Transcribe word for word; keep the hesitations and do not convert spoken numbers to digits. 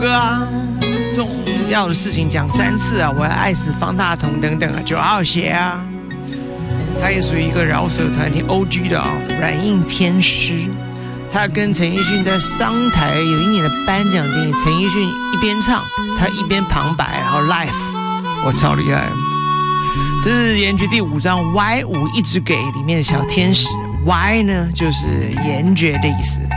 歌啊，重要的事情讲三次啊，我要爱死方大同等等啊，就好好写啊。他也属于一个饶舌团体 O G 的啊、哦，软硬天师。他跟陈奕迅在商台有一年的颁奖典礼，陈奕迅一边唱，他一边旁白，然后 live， 我超厉害。这是言局第五章 Y 五一直给里面的小天使 ，Y 呢就是严爵的意思。